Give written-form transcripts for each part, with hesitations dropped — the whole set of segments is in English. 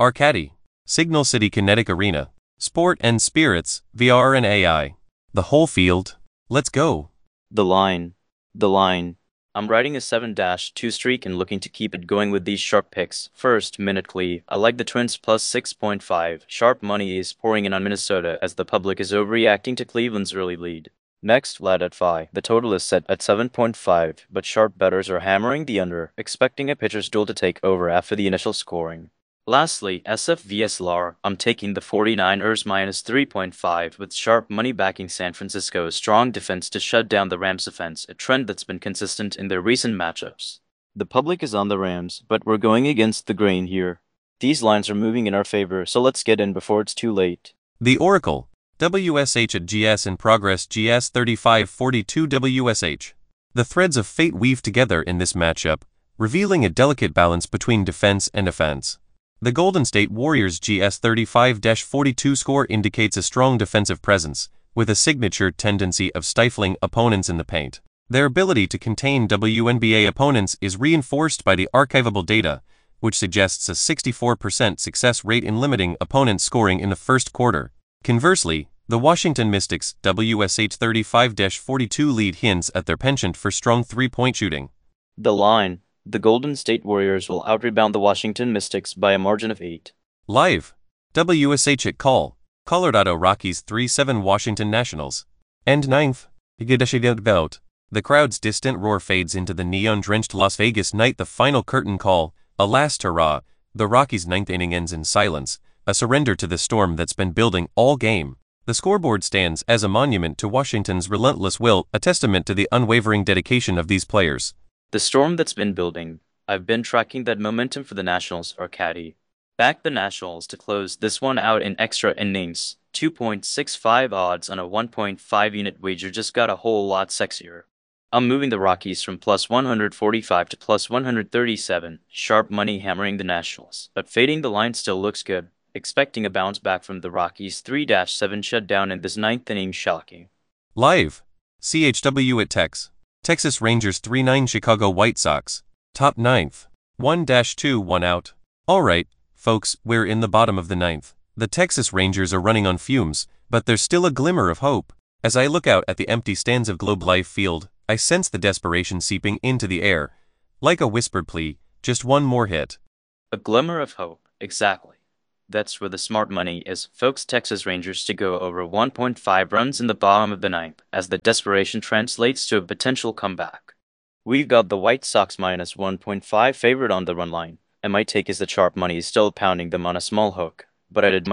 Arcadi, Signal City Kinetic Arena, Sport and Spirits, VR and AI. The whole field. Let's go. The line. I'm riding a 7-2 streak and looking to keep it going with these sharp picks. First, Minute Clee. I like the Twins plus 6.5. Sharp money is pouring in on Minnesota as the public is overreacting to Cleveland's early lead. Next, Vlad at Phi. The total is set at 7.5, but sharp bettors are hammering the under, expecting a pitcher's duel to take over after the initial scoring. Lastly, SF vs LAR. I'm taking the 49ers minus 3.5 with sharp money backing San Francisco's strong defense to shut down the Rams' offense, a trend that's been consistent in their recent matchups. The public is on the Rams, but we're going against the grain here. These lines are moving in our favor, so let's get in before it's too late. The Oracle. WSH at GS in progress GS 3542 WSH. The threads of fate weave together in this matchup, revealing a delicate balance between defense and offense. The Golden State Warriors' GS 35-42 score indicates a strong defensive presence, with a signature tendency of stifling opponents in the paint. Their ability to contain WNBA opponents is reinforced by the archivable data, which suggests a 64% success rate in limiting opponents' scoring in the first quarter. Conversely, the Washington Mystics' WSH 35-42 lead hints at their penchant for strong three-point shooting. The line. The Golden State Warriors will out-rebound the Washington Mystics by a margin of 8. Live. WSH at call. Colorado Rockies 3-7 Washington Nationals. End 9th. The crowd's distant roar fades into the neon-drenched Las Vegas night. The final curtain call, a last hurrah. The Rockies' ninth inning ends in silence, a surrender to the storm that's been building all game. The scoreboard stands as a monument to Washington's relentless will, a testament to the unwavering dedication of these players. The storm that's been building. I've been tracking that momentum for the Nationals, Arcadi. Back the Nationals to close this one out in extra innings. 2.65 odds on a 1.5 unit wager just got a whole lot sexier. I'm moving the Rockies from plus 145 to plus 137, sharp money hammering the Nationals, but fading the line still looks good, expecting a bounce back from the Rockies' 3-7 shutdown in this ninth inning shocking. Live. CHW at Tex. Texas Rangers 3-9 Chicago White Sox. Top 9th. 1-2 1 out. Alright, folks, we're in the bottom of the 9th. The Texas Rangers are running on fumes, but there's still a glimmer of hope. As I look out at the empty stands of Globe Life Field, I sense the desperation seeping into the air. Like a whispered plea, just one more hit. A glimmer of hope, exactly. That's where the smart money is, folks. Texas Rangers to go over 1.5 runs in the bottom of the 9th, as the desperation translates to a potential comeback. We've got the White Sox minus 1.5 favorite on the run line, and my take is the sharp money is still pounding them on a small hook. But I'd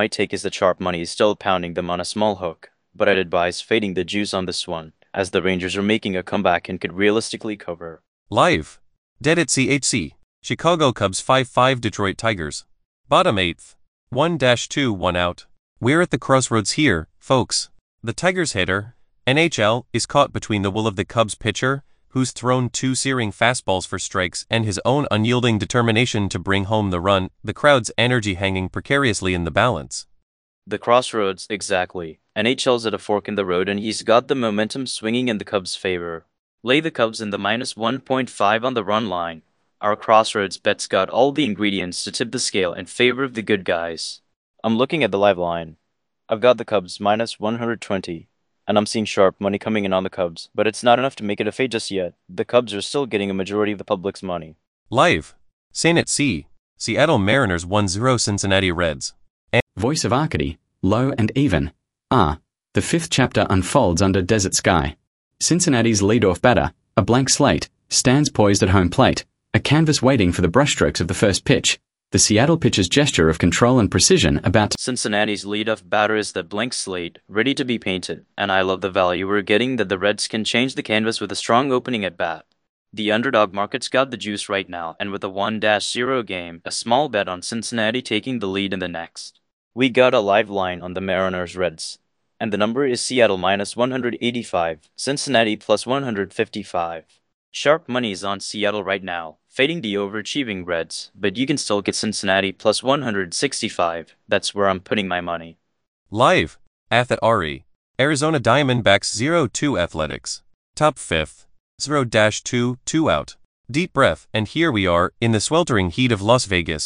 advise fading the juice on this one, as the Rangers are making a comeback and could realistically cover. Live. Dead at CHC. Chicago Cubs 5-5 Detroit Tigers. Bottom 8th. 1-2 1 out. We're at the crossroads here, folks. The Tigers hitter, NHL, is caught between the will of the Cubs pitcher, who's thrown 2 searing fastballs for strikes, and his own unyielding determination to bring home the run, the crowd's energy hanging precariously in the balance. The crossroads, exactly. NHL's at a fork in the road and he's got the momentum swinging in the Cubs' favor. Lay the Cubs in the minus 1.5 on the run line. Our crossroads bet's got all the ingredients to tip the scale in favor of the good guys. I'm looking at the live line. I've got the Cubs minus 120, and I'm seeing sharp money coming in on the Cubs, but it's not enough to make it a fade just yet. The Cubs are still getting a majority of the public's money. Live. San at C. Seattle Mariners 1-0 Cincinnati Reds. Voice of Arcady, low and even. The 5th chapter unfolds under desert sky. Cincinnati's leadoff batter, a blank slate, stands poised at home plate, a canvas waiting for the brushstrokes of the first pitch. The Seattle pitcher's gesture of control and precision about Cincinnati's leadoff batter is the blank slate, ready to be painted, and I love the value we're getting that the Reds can change the canvas with a strong opening at bat. The underdog market's got the juice right now, and with a 1-0 game, a small bet on Cincinnati taking the lead in the next. We got a live line on the Mariners Reds, and the number is Seattle minus 185, Cincinnati plus 155. Sharp money is on Seattle right now, fading the overachieving Reds, but you can still get Cincinnati plus 165. That's where I'm putting my money. Live. Ath at RE. Arizona Diamondbacks 0-2 Athletics. Top 5th. 0-2 2 out. Deep breath, and here we are, in the sweltering heat of Las Vegas,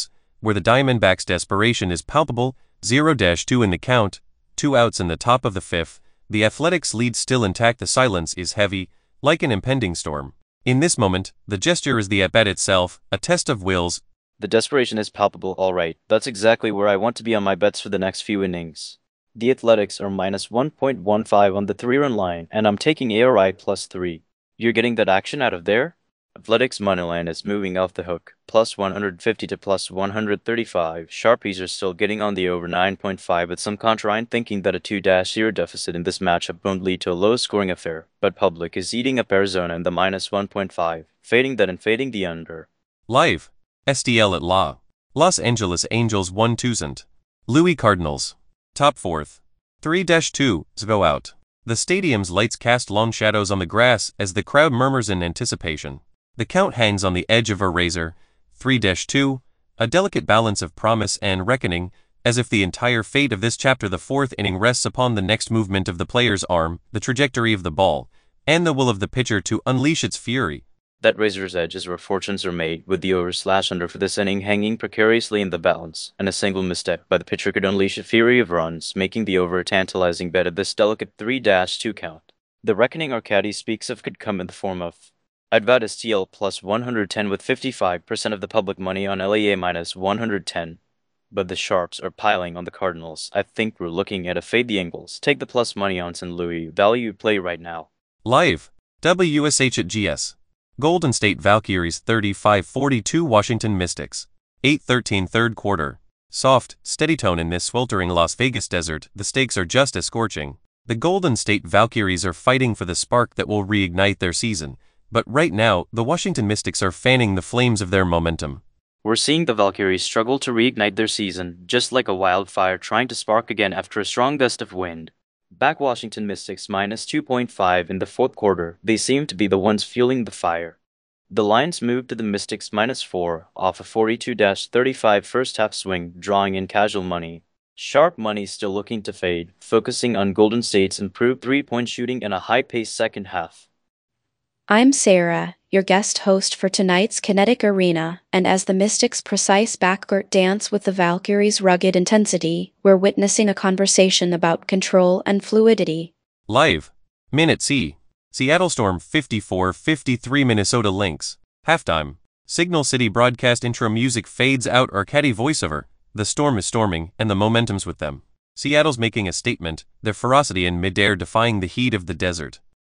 where the Diamondbacks' desperation is palpable, 0-2 in the count, 2 outs in the top of the fifth. The Athletics' lead still intact. The silence is heavy, like an impending storm. In this moment, the gesture is the at-bat itself, a test of wills. The desperation is palpable, alright. That's exactly where I want to be on my bets for the next few innings. The Athletics are minus 1.15 on the 3-run line, and I'm taking ARI plus 3. You're getting that action out of there? Athletics moneyline is moving off the hook, plus 150 to plus 135. Sharpies are still getting on the over 9.5, with some contrarian thinking that a 2-0 deficit in this matchup won't lead to a low-scoring affair, but public is eating up Arizona in the minus 1.5, fading that and fading the under. Live. STL at La. Los Angeles Angels 1-2. Louis Cardinals. Top fourth. 3-2 go out. The stadium's lights cast long shadows on the grass as the crowd murmurs in anticipation. The count hangs on the edge of a razor, 3-2, a delicate balance of promise and reckoning, as if the entire fate of this chapter, the fourth inning, rests upon the next movement of the player's arm, the trajectory of the ball, and the will of the pitcher to unleash its fury. That razor's edge is where fortunes are made, with the over/under for this inning hanging precariously in the balance, and a single misstep by the pitcher could unleash a fury of runs, making the over a tantalizing bet at this delicate 3-2 count. The reckoning Arcady speaks of could come in the form of Advat STL plus 110 with 55% of the public money on LAA minus 110. But the sharps are piling on the Cardinals. I think we're looking at a fade the angles. Take the plus money on St. Louis. Value play right now. Live. WSH at GS. Golden State Valkyries 35-42 Washington Mystics. 8-13 third quarter. Soft, steady tone in this sweltering Las Vegas desert. The stakes are just as scorching. The Golden State Valkyries are fighting for the spark that will reignite their season. But right now, the Washington Mystics are fanning the flames of their momentum. We're seeing the Valkyries struggle to reignite their season, just like a wildfire trying to spark again after a strong gust of wind. Back Washington Mystics minus 2.5 in the fourth quarter. They seem to be the ones fueling the fire. The lines moved to the Mystics minus 4 off a 42-35 first half swing, drawing in casual money. Sharp money still looking to fade, focusing on Golden State's improved three-point shooting and a high-paced second half. I'm Sarah, your guest host for tonight's Kinetic Arena, and as the Mystics' precise backcourt dance with the Valkyries' rugged intensity, we're witnessing a conversation about control and fluidity. Live. Minute C. Seattle Storm 54-53 Minnesota Lynx. Halftime. Signal City broadcast intro music fades out. Arcady voiceover. The storm is storming, and the momentum's with them. Seattle's making a statement, their ferocity in midair defying the heat of the desert.